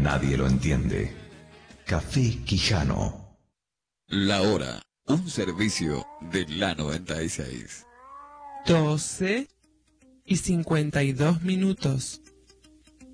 nadie lo entiende. Café Quijano. La hora, un servicio de la 96. 12:52.